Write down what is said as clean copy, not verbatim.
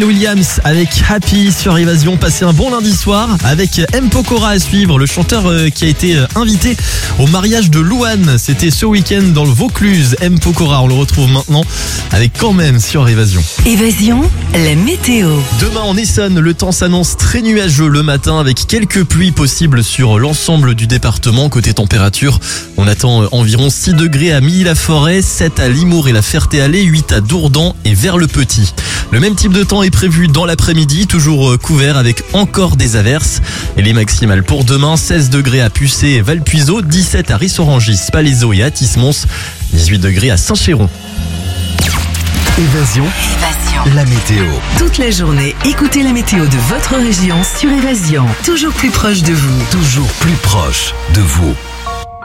Williams avec Happy sur Évasion. Passez un bon lundi soir avec M. Pokora à suivre, le chanteur qui a été invité au mariage de Louane. C'était ce week-end dans le Vaucluse. M. Pokora, on le retrouve maintenant avec Quand même sur Évasion. Évasion, la météo. Demain en Essonne, le temps s'annonce très nuageux le matin avec quelques pluies possibles sur l'ensemble du département. Côté température, on attend environ 6 degrés à Milly-la-Forêt, 7 à Limours et la Ferté-Alais, 8 à Dourdan et vers le Petit. Le même type de temps est prévu dans l'après-midi, toujours couvert avec encore des averses. Et les maximales pour demain, 16 degrés à Pucé et Valpuiseau, 17 à Rissorangis, Palaiseau et Athis-Mons, 18 degrés à Saint-Chéron. Évasion, la météo. Toute la journée, écoutez la météo de votre région sur Évasion. Toujours plus proche de vous. Toujours plus proche de vous.